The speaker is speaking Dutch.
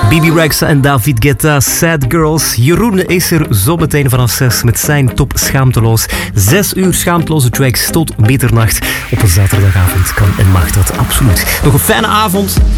Bibi Rexa en David Guetta, Sad Girls. Jeroen is er zo meteen vanaf 6 met zijn top Schaamteloos. 6 uur schaamteloze tracks tot middernacht. Op een zaterdagavond kan en mag dat absoluut. Nog een fijne avond.